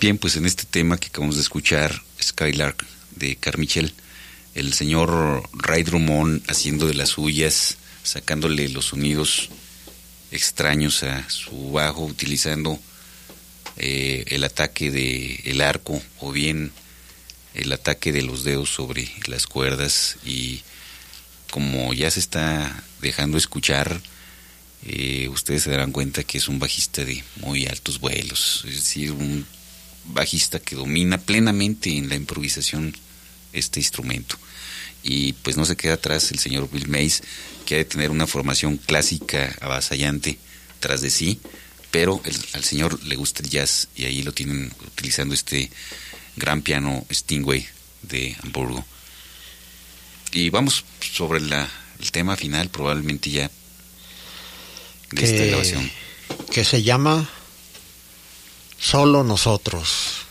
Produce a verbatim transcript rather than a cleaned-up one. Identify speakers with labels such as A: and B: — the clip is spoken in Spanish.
A: Bien, pues en este tema que acabamos de escuchar, Skylark de Carmichael, el señor Ray Drummond haciendo de las suyas, sacándole los sonidos extraños a su bajo, utilizando eh, el ataque de el arco o bien el ataque de los dedos sobre las cuerdas, y como ya se está dejando escuchar, eh, ustedes se darán cuenta que es un bajista de muy altos vuelos, es decir, un bajista que domina plenamente en la improvisación este instrumento. Y pues no se queda atrás el señor Bill Mays, que ha de tener una formación clásica avasallante tras de sí, pero el, al señor le gusta el jazz, y ahí lo tienen utilizando este gran piano Stingway de Hamburgo. Y vamos sobre la, el tema final, probablemente ya de
B: que,
A: esta grabación,
B: que se llama Solo Nosotros.